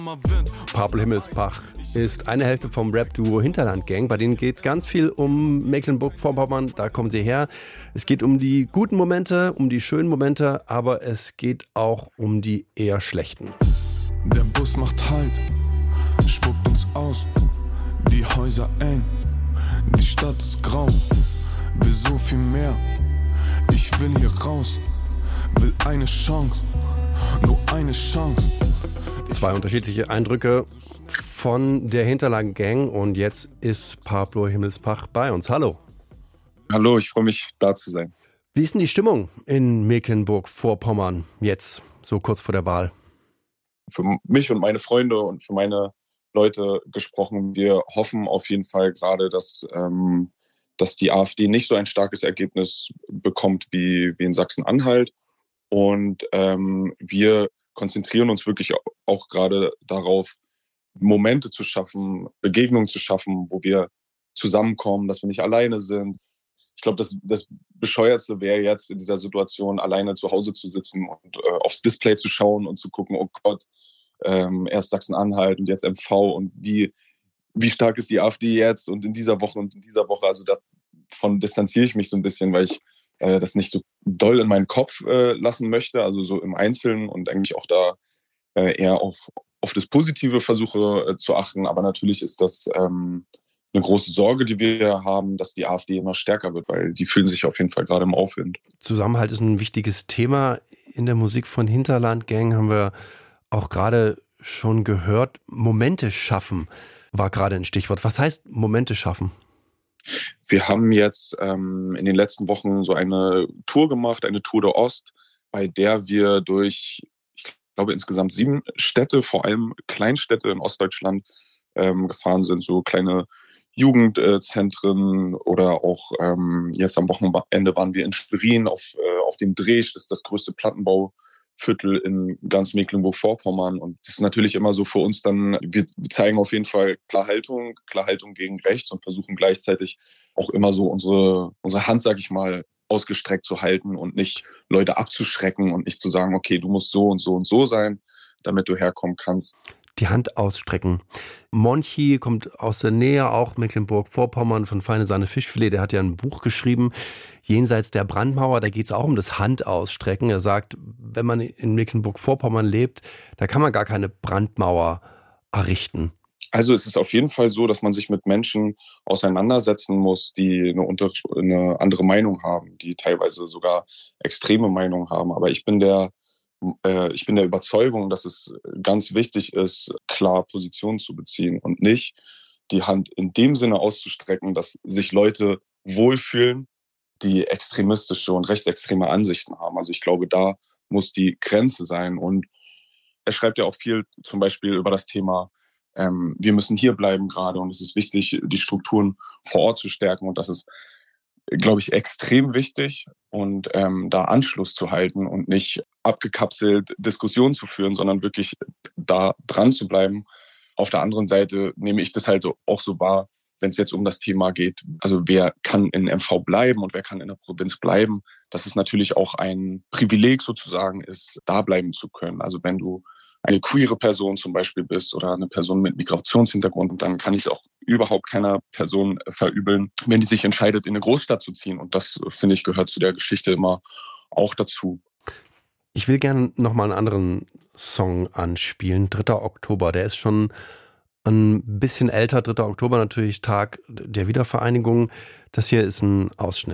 Pablo Himmelspach ist eine Hälfte vom Rap-Duo Hinterland Gang. Bei denen geht es ganz viel um Mecklenburg-Vorpommern, da kommen sie her. Es geht um die guten Momente, um die schönen Momente, aber es geht auch um die eher schlechten. Der Bus macht Halt, spuckt uns aus, die Häuser eng, die Stadt ist grau, will so viel mehr. Ich will hier raus, will eine Chance, nur eine Chance. Zwei unterschiedliche Eindrücke von der Hinterland Gang und jetzt ist Pablo Himmelspach bei uns. Hallo. Hallo, ich freue mich, da zu sein. Wie ist denn die Stimmung in Mecklenburg-Vorpommern jetzt, so kurz vor der Wahl? Für mich und meine Freunde und für meine Leute gesprochen, wir hoffen auf jeden Fall gerade, dass die AfD nicht so ein starkes Ergebnis bekommt wie in Sachsen-Anhalt. Und wir konzentrieren uns wirklich auch gerade darauf, Momente zu schaffen, Begegnungen zu schaffen, wo wir zusammenkommen, dass wir nicht alleine sind. Ich glaube, das Bescheuertste wäre jetzt in dieser Situation, alleine zu Hause zu sitzen und aufs Display zu schauen und zu gucken, oh Gott, erst Sachsen-Anhalt und jetzt MV und wie stark ist die AfD jetzt und in dieser Woche und in dieser Woche. Also davon distanziere ich mich so ein bisschen, weil ich das nicht so doll in meinen Kopf lassen möchte, also so im Einzelnen und eigentlich auch da eher auf das Positive versuche zu achten. Aber natürlich ist das eine große Sorge, die wir haben, dass die AfD immer stärker wird, weil die fühlen sich auf jeden Fall gerade im Aufwind. Zusammenhalt ist ein wichtiges Thema. In der Musik von Hinterland Gang haben wir auch gerade schon gehört. Momente schaffen war gerade ein Stichwort. Was heißt Momente schaffen? Wir haben jetzt in den letzten Wochen so eine Tour gemacht, eine Tour de Ost, bei der wir durch, ich glaube, insgesamt 7 Städte, vor allem Kleinstädte in Ostdeutschland, gefahren sind, so kleine Jugendzentren oder auch jetzt am Wochenende waren wir in Schwerin auf dem Driesch, das ist das größte Plattenbauviertel in ganz Mecklenburg-Vorpommern. Und es ist natürlich immer so für uns dann, wir zeigen auf jeden Fall Klarhaltung gegen rechts und versuchen gleichzeitig auch immer so unsere Hand, sag ich mal, ausgestreckt zu halten und nicht Leute abzuschrecken und nicht zu sagen, okay, du musst so und so und so sein, damit du herkommen kannst. Die Hand ausstrecken. Monchi kommt aus der Nähe, auch Mecklenburg-Vorpommern, von Feine Sahne Fischfilet. Der hat ja ein Buch geschrieben, Jenseits der Brandmauer. Da geht es auch um das Handausstrecken. Er sagt, wenn man in Mecklenburg-Vorpommern lebt, da kann man gar keine Brandmauer errichten. Also es ist auf jeden Fall so, dass man sich mit Menschen auseinandersetzen muss, die eine andere Meinung haben, die teilweise sogar extreme Meinungen haben. Aber ich bin der Überzeugung, dass es ganz wichtig ist, klar Position zu beziehen und nicht die Hand in dem Sinne auszustrecken, dass sich Leute wohlfühlen, die extremistische und rechtsextreme Ansichten haben. Also ich glaube, da muss die Grenze sein. Und er schreibt ja auch viel zum Beispiel über das Thema, wir müssen hier bleiben gerade und es ist wichtig, die Strukturen vor Ort zu stärken. Und das ist, glaube ich, extrem wichtig und da Anschluss zu halten und nicht abgekapselt Diskussionen zu führen, sondern wirklich da dran zu bleiben. Auf der anderen Seite nehme ich das halt auch so wahr, wenn es jetzt um das Thema geht, also wer kann in MV bleiben und wer kann in der Provinz bleiben, dass es natürlich auch ein Privileg sozusagen ist, da bleiben zu können. Also wenn du eine queere Person zum Beispiel bist oder eine Person mit Migrationshintergrund, dann kann ich auch überhaupt keiner Person verübeln, wenn die sich entscheidet, in eine Großstadt zu ziehen. Und das, finde ich, gehört zu der Geschichte immer auch dazu. Ich will gerne nochmal einen anderen Song anspielen. 3. Oktober, der ist schon ein bisschen älter. 3. Oktober natürlich Tag der Wiedervereinigung. Das hier ist ein Ausschnitt.